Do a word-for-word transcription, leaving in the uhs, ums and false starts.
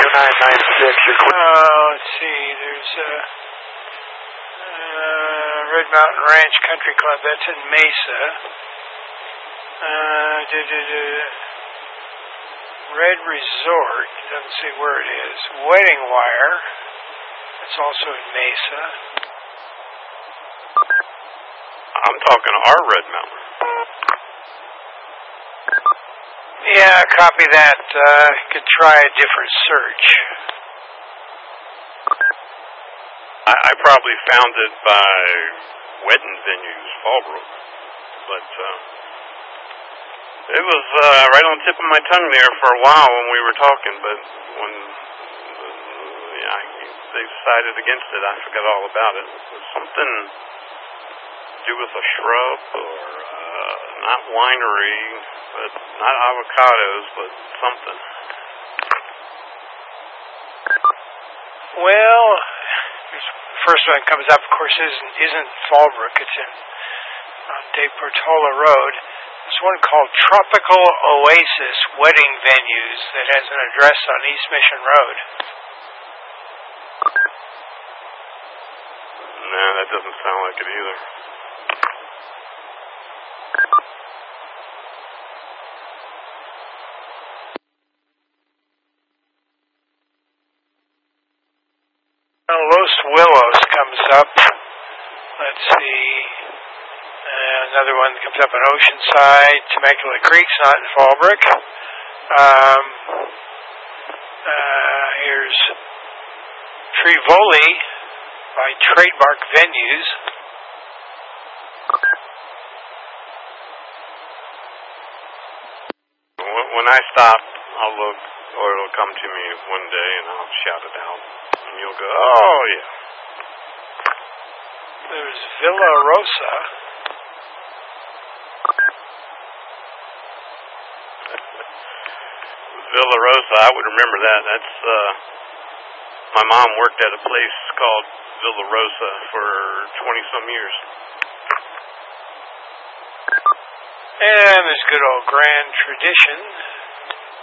nine nine six. Uh, let's see, there's uh, uh, Red Mountain Ranch Country Club, that's in Mesa. Uh, da, da, da. Red Resort, doesn't say where it is. Wedding Wire, that's also in Mesa. I'm talking our Red Mountain. Yeah, copy that. Uh, you could try a different search. I, I probably found it by wedding venues, Fallbrook, but uh, it was uh, right on the tip of my tongue there for a while when we were talking, but when uh, yeah, they decided against it, I forgot all about it. It was something to do with a shrub or uh, not winery, but not avocados, but something. Well, the first one that comes up, of course, isn't, isn't Fallbrook. It's in on De Portola Road. There's one called Tropical Oasis Wedding Venues that has an address on East Mission Road. No, that doesn't sound like it either. Los Willows comes up. Let's see. Uh, another one that comes up on Oceanside. Temecula Creek's not in Fallbrook. Um, uh, here's Trivoli by Trademark Venues. When I stop, I'll look, or it'll come to me one day, and I'll shout it out. And you'll go, oh, yeah. There's Villa Rosa. Villa Rosa, I would remember that. That's, uh, my mom worked at a place called Villa Rosa for twenty-some years. And there's good old Grand Tradition.